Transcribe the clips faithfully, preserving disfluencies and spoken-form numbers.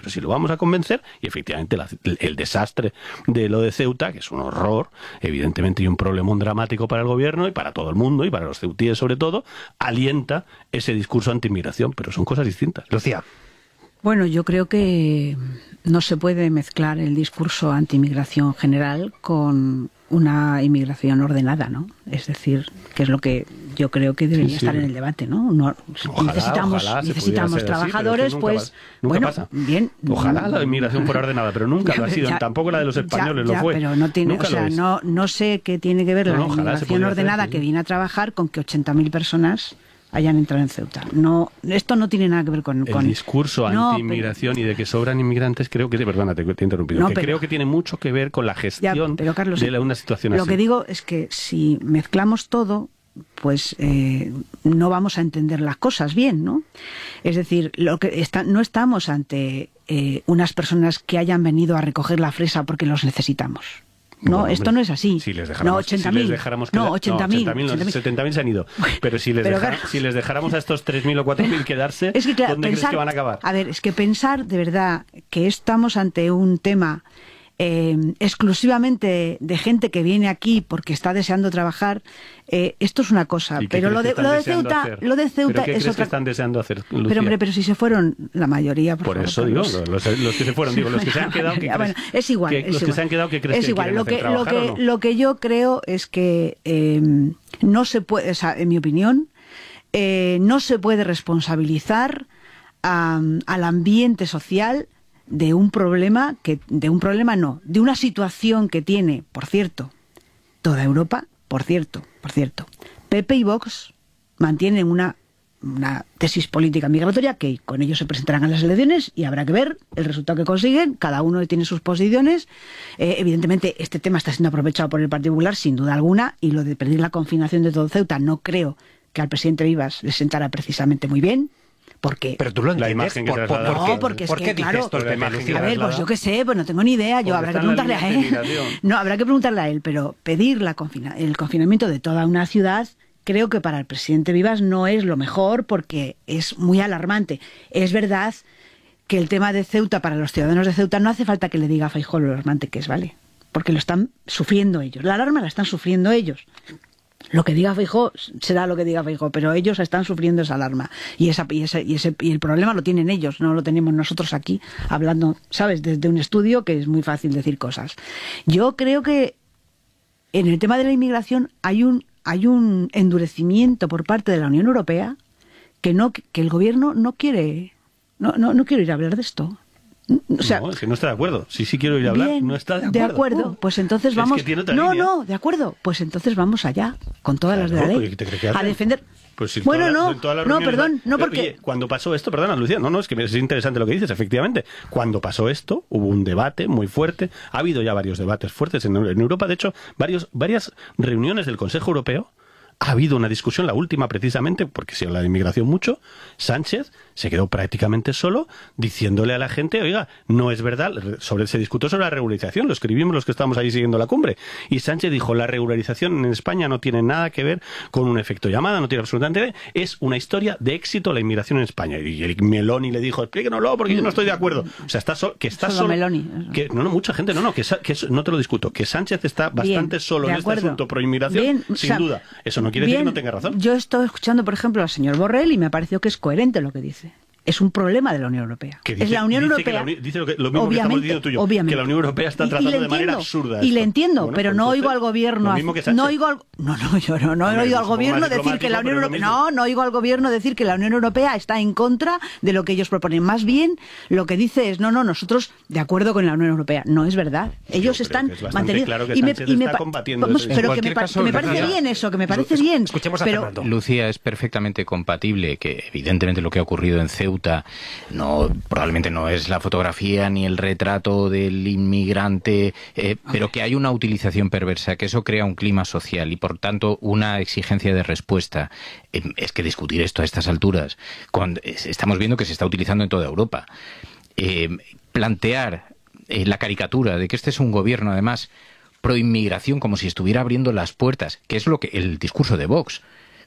pero si lo vamos a convencer, y efectivamente la, el, el desastre de lo de Ceuta, que es un horror, evidentemente, y un problemón dramático para el gobierno y para todo el mundo, y para los ceutíes sobre todo, alienta ese discurso anti-inmigración, pero son cosas distintas. Lucía. Bueno, yo creo que no se puede mezclar el discurso anti-inmigración general con una inmigración ordenada, ¿no? Es decir, que es lo que yo creo que debería sí, sí. estar en el debate, ¿no? no ojalá, necesitamos ojalá necesitamos trabajadores, así, pues pasa, nunca bueno, pasa. bien. Ojalá la inmigración fuera ordenada, pero nunca ya, lo ha sido, ya, tampoco la de los españoles ya, lo fue. Pero no tiene, nunca o sea, no no sé qué tiene que ver no, la no, inmigración ordenada hacer, que sí. viene a trabajar con que ochenta mil personas hayan entrado en Ceuta. No, esto no tiene nada que ver con... El con... discurso no, anti-inmigración pero... y de que sobran inmigrantes, creo que... Perdona, te, te he interrumpido. No, que pero... creo que tiene mucho que ver con la gestión ya, pero, Carlos, de la, una situación lo así. Lo que digo es que si mezclamos todo, pues eh, no vamos a entender las cosas bien, ¿no? Es decir, lo que está, no estamos ante eh, unas personas que hayan venido a recoger la fresa porque los necesitamos. No, bueno, esto no es así. Si les dejáramos, no, ochenta si mil. les dejáramos no, ochenta mil. No, setenta mil se han ido. Pero si les, pero, dejara, si les dejáramos a estos tres mil o cuatro mil quedarse, es que, claro, ¿dónde pensar, crees que van a acabar? A ver, es que pensar de verdad que estamos ante un tema eh, exclusivamente de gente que viene aquí porque está deseando trabajar, eh, esto es una cosa. Pero lo de, lo de Ceuta, hacer? lo de Ceuta ¿Pero qué es crees otra... que están deseando hacer, Lucía? Pero hombre, pero si se fueron la mayoría, por, por favor, eso Carlos. digo, los, los que se fueron, digo, los que se han quedado, ¿qué bueno, crees? es igual, que, es los igual. que se han quedado, ¿qué crees es que igual. quieren Lo que hacer, lo que o no? lo que yo creo es que eh, no se puede, o sea, en mi opinión, eh, no se puede responsabilizar a, al ambiente social de un problema que de un problema no, de una situación que tiene, por cierto, toda Europa, por cierto, por cierto. P P y Vox mantienen una una tesis política migratoria que con ellos se presentarán a las elecciones y habrá que ver el resultado que consiguen. Cada uno tiene sus posiciones. Eh, evidentemente, este tema está siendo aprovechado por el Partido Popular, sin duda alguna, y lo de pedir la confinación de todo Ceuta no creo que al presidente Vivas le sentara precisamente muy bien. Porque pero tú lo entiendes. La imagen que por, por, por, no, porque es ¿por que, qué claro, dices esto, el Lucía? A ver, pues yo qué sé, pues no tengo ni idea. Yo habrá que preguntarle a él. No, habrá que preguntarle a él, pero pedir la confina el confinamiento de toda una ciudad, creo que para el presidente Vivas no es lo mejor porque es muy alarmante. Es verdad que el tema de Ceuta, para los ciudadanos de Ceuta, no hace falta que le diga a Feijóo lo alarmante que es, ¿vale? Porque lo están sufriendo ellos. La alarma la están sufriendo ellos. Lo que diga Feijóo será lo que diga Feijóo, pero ellos están sufriendo esa alarma. Y, esa, y, ese, y, ese, y el problema lo tienen ellos, no lo tenemos nosotros aquí, hablando, ¿sabes?, desde un estudio que es muy fácil decir cosas. Yo creo que en el tema de la inmigración hay un hay un endurecimiento por parte de la Unión Europea que no que el gobierno no quiere no no no quiere ir a hablar de esto. O sea, no, es que no está de acuerdo. Sí, sí quiero ir a hablar, bien, no está de acuerdo. De acuerdo, uh, pues entonces vamos... Es que tiene no, línea. no, de acuerdo, pues entonces vamos allá, con todas claro, las de la ley, ¿te crees que a defender... Pues si bueno, toda, no, toda no, perdón, no pero, porque... Oye, cuando pasó esto, perdona, Lucía, no, no, es que es interesante lo que dices, efectivamente. Cuando pasó esto, hubo un debate muy fuerte, ha habido ya varios debates fuertes en, en Europa, de hecho, varios, varias reuniones del Consejo Europeo. Ha habido una discusión, la última precisamente, porque se habla de inmigración mucho. Sánchez se quedó prácticamente solo diciéndole a la gente, oiga, no es verdad, sobre, se discutió sobre la regularización, lo escribimos los que estábamos ahí siguiendo la cumbre, y Sánchez dijo, la regularización en España no tiene nada que ver con un efecto llamada, no tiene absolutamente nada, es una historia de éxito la inmigración en España. Y el Meloni le dijo, explíquenoslo porque yo no estoy de acuerdo. O sea, está so, que está solo, solo... Meloni. Que, no, no, mucha gente, no, no, que, que no te lo discuto, que Sánchez está bastante Bien, solo en este asunto pro inmigración, Bien, sin o sea, duda. Eso no quiere bien, decir que no tenga razón. Yo estoy escuchando, por ejemplo, al señor Borrell y me ha parecido que es coherente lo que dice. Es un problema de la Unión Europea. Dice, es la Unión dice Europea. Que la, dice lo, que, lo mismo que estamos diciendo tú y yo, obviamente. que la Unión Europea está y, tratando y de entiendo, manera absurda. Y esto. le entiendo, Bueno, pero pues no entonces, oigo al gobierno. Lo mismo que no oigo al, no, no, yo no, no he oído al gobierno decir que la Unión Europea. No, no oigo al gobierno decir que la Unión Europea está en contra de lo que ellos proponen. Más bien, lo que dice es, no, no, nosotros de acuerdo con la Unión Europea. No es verdad. Ellos están manteniendo. Claro que y me, y me, está combatiendo vamos, eso. pero que me, caso, que me parece Lucía, bien eso, que me parece bien. Escuchemos a pero, Fernando. Lucía, es perfectamente compatible que evidentemente lo que ha ocurrido en Ceuta no probablemente no es la fotografía ni el retrato del inmigrante, eh, pero que hay una utilización perversa, que eso crea un clima social y por tanto una exigencia de respuesta. Eh, es que discutir esto a estas alturas, cuando estamos viendo que se está utilizando en toda Europa, eh, plantear eh, la caricatura de que este es un gobierno además pro inmigración como si estuviera abriendo las puertas, que es lo que el discurso de Vox.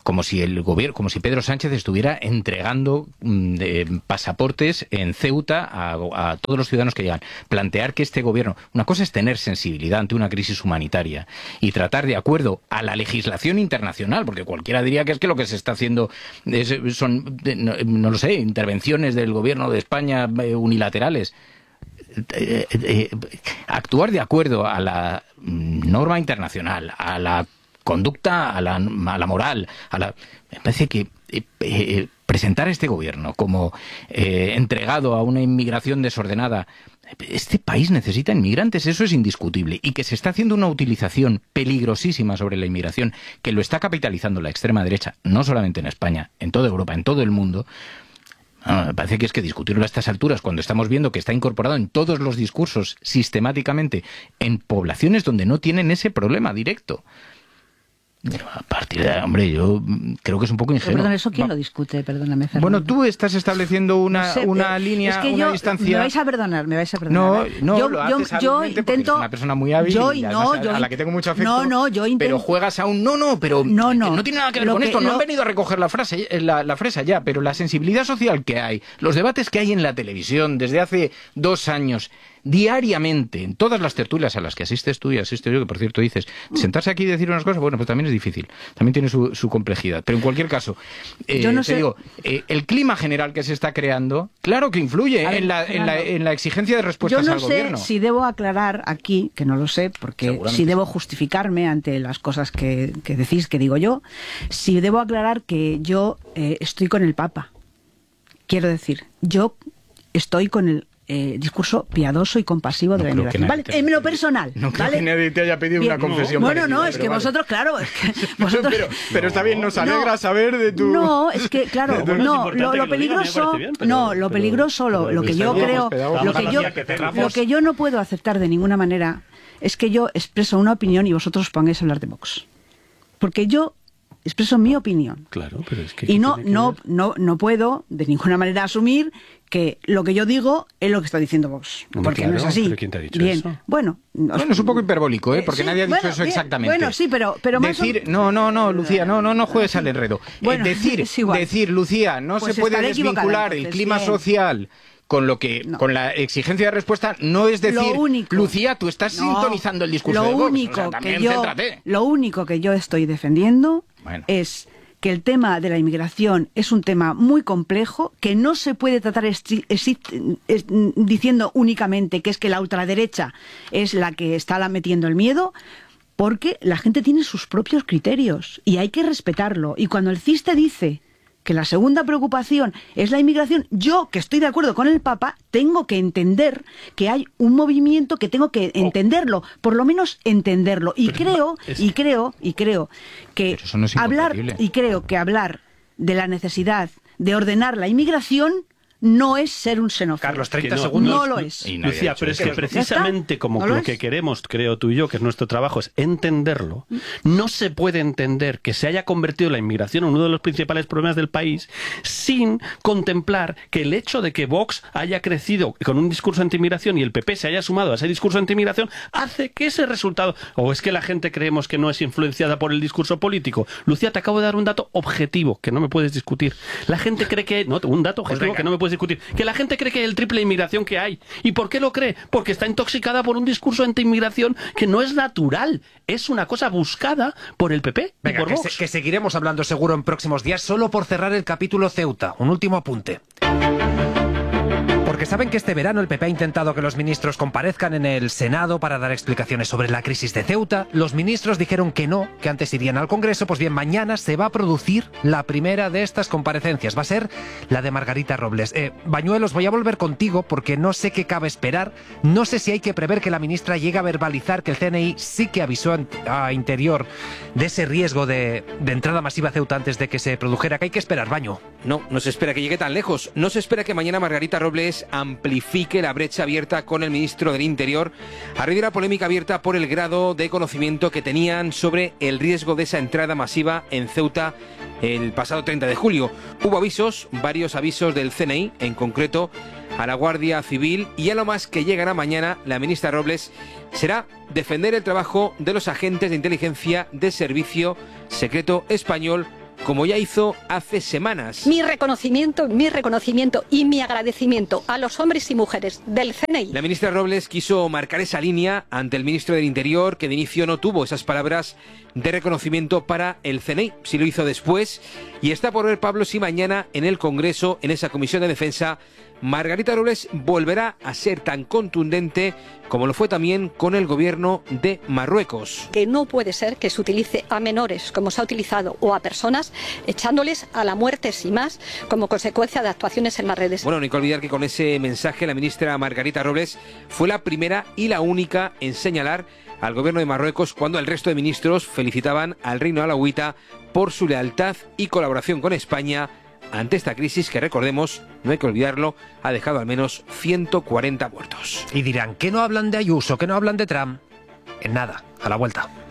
como si el gobierno, como si Pedro Sánchez estuviera entregando mm, de, pasaportes en Ceuta a, a todos los ciudadanos que llegan. Plantear que este gobierno, una cosa es tener sensibilidad ante una crisis humanitaria y tratar de acuerdo a la legislación internacional, porque cualquiera diría que es que lo que se está haciendo es, son, no, no lo sé, intervenciones del gobierno de España eh, unilaterales. Eh, eh, actuar de acuerdo a la norma internacional, a la conducta, a la, a la moral, a la, me parece que eh, eh, presentar a este gobierno como eh, entregado a una inmigración desordenada. Este país necesita inmigrantes, eso es indiscutible, y que se está haciendo una utilización peligrosísima sobre la inmigración, que lo está capitalizando la extrema derecha, no solamente en España, en toda Europa, en todo el mundo. Ah, me parece que es que discutirlo a estas alturas, cuando estamos viendo que está incorporado en todos los discursos sistemáticamente en poblaciones donde no tienen ese problema directo. A partir de, hombre, yo creo que es un poco ingenuo. Perdón, ¿eso quién Va. lo discute? Perdóname, Fernando. Bueno, tú estás estableciendo una, no sé, una eh, línea, es que una yo, distancia... Me vais a perdonar, me vais a perdonar. No, no, yo, lo yo, haces yo intento, intento... Es una persona muy hábil yo, y no, además yo, a la que tengo mucho afecto. No, no, yo intento... Pero juegas a un... No, no, pero no, no, no tiene nada que ver lo con que, esto. No lo... han venido a recoger la, frase, la, la fresa ya, pero la sensibilidad social que hay, los debates que hay en la televisión desde hace dos años... diariamente, en todas las tertulias a las que asistes tú y asisto yo, que por cierto dices, sentarse aquí y decir unas cosas, bueno, pues también es difícil, también tiene su, su complejidad, pero en cualquier caso, eh, yo no te sé... digo, eh, el clima general que se está creando, claro que influye ver, en, la, en, la, en la exigencia de respuestas al gobierno. Yo no sé gobierno. si debo aclarar aquí, que no lo sé, porque si debo justificarme ante las cosas que, que decís, que digo yo, si debo aclarar que yo eh, estoy con el Papa. Quiero decir, yo estoy con el Eh, discurso piadoso y compasivo de no la inmigración. Vale, en lo personal. No creo ¿vale? que nadie te haya pedido bien, una confesión. No, bueno, no, parecida, es que vale. vosotros, claro, es que vosotros... pero, pero está bien, nos alegra no, saber de tu... No, es que, claro, bueno, no, es lo, lo peligroso... Diga, bien, pero, no, lo pero, peligroso, lo, lo que yo creo... Lo que yo, lo que yo no puedo aceptar de ninguna manera es que yo expreso una opinión y vosotros os pongáis a hablar de Vox. Porque yo expreso mi opinión. Claro, pero es que... Y no, no, no, no puedo de ninguna manera asumir que lo que yo digo es lo que está diciendo Vox. No, porque claro, no es así. ¿Pero quién te ha dicho bien. eso? Bueno, bueno, es un poco hiperbólico, ¿eh? Porque sí, nadie ha dicho bueno, eso bien, exactamente. Bueno, sí, pero... pero más decir, o... no, no, no, Lucía, no, no, no juegues al enredo. Bueno, eh, decir, decir, Lucía, no pues se puede desvincular entonces, el clima bien. social... Con lo que, no. con la exigencia de respuesta, no es decir, único, Lucía, tú estás no, sintonizando el discurso lo de Vox. Único o sea, también que yo, céntrate. Lo único que yo estoy defendiendo bueno. es que el tema de la inmigración es un tema muy complejo, que no se puede tratar esti- esti- est- diciendo únicamente que es que la ultraderecha es la que está la metiendo el miedo, porque la gente tiene sus propios criterios y hay que respetarlo. Y cuando el C I S te dice que la segunda preocupación es la inmigración, yo, que estoy de acuerdo con el Papa, tengo que entender que hay un movimiento que tengo que entenderlo, por lo menos entenderlo. Y Pero creo, es... y creo, y creo que no es hablar, y creo que hablar de la necesidad de ordenar la inmigración no es ser un xenófobo. Carlos, treinta no, segundos. No lo es. Lucía, pero es que precisamente como ¿No lo, lo que queremos, creo tú y yo, que es nuestro trabajo, es entenderlo, no se puede entender que se haya convertido la inmigración en uno de los principales problemas del país sin contemplar que el hecho de que Vox haya crecido con un discurso anti-inmigración y el P P se haya sumado a ese discurso anti-inmigración hace que ese resultado... ¿O es que la gente creemos que no es influenciada por el discurso político? Lucía, te acabo de dar un dato objetivo que no me puedes discutir. La gente cree que... No, un dato objetivo pues que no me puedes discutir, que la gente cree que hay el triple de inmigración que hay. ¿Y por qué lo cree? Porque está intoxicada por un discurso anti-inmigración que no es natural, es una cosa buscada por el P P Venga, y que, por Vox. se, que seguiremos hablando seguro en próximos días, solo por cerrar el capítulo Ceuta. Un último apunte. Porque saben que este verano el P P ha intentado que los ministros comparezcan en el Senado para dar explicaciones sobre la crisis de Ceuta. Los ministros dijeron que no, que antes irían al Congreso. Pues bien, mañana se va a producir la primera de estas comparecencias. Va a ser la de Margarita Robles. Eh, Bañuelos, voy a volver contigo porque no sé qué cabe esperar. No sé si hay que prever que la ministra llegue a verbalizar que el C N I sí que avisó a Interior de ese riesgo de, de entrada masiva a Ceuta antes de que se produjera. ¿Qué hay que esperar, Baño? No, no se espera que llegue tan lejos. No se espera que mañana Margarita Robles amplifique la brecha abierta con el ministro del Interior a raíz de la polémica abierta por el grado de conocimiento que tenían sobre el riesgo de esa entrada masiva en Ceuta el pasado treinta de julio. Hubo avisos, varios avisos del C N I, en concreto a la Guardia Civil, y a lo más que llegará mañana la ministra Robles será defender el trabajo de los agentes de inteligencia de Servicio Secreto Español como ya hizo hace semanas. Mi reconocimiento, mi reconocimiento y mi agradecimiento a los hombres y mujeres del C N I. La ministra Robles quiso marcar esa línea ante el ministro del Interior, que de inicio no tuvo esas palabras de reconocimiento para el C N I. Sí lo hizo después, y está por ver, Pablo, si mañana en el Congreso, en esa Comisión de Defensa, Margarita Robles volverá a ser tan contundente como lo fue también con el gobierno de Marruecos. Que no puede ser que se utilice a menores, como se ha utilizado, o a personas, echándoles a la muerte sin más, como consecuencia de actuaciones en las redes. Bueno, no hay que olvidar que con ese mensaje la ministra Margarita Robles fue la primera y la única en señalar al gobierno de Marruecos, cuando el resto de ministros felicitaban al reino alauita por su lealtad y colaboración con España ante esta crisis que, recordemos, no hay que olvidarlo, ha dejado al menos ciento cuarenta muertos. Y dirán, ¿qué no hablan de Ayuso, que no hablan de Trump? En nada, a la vuelta.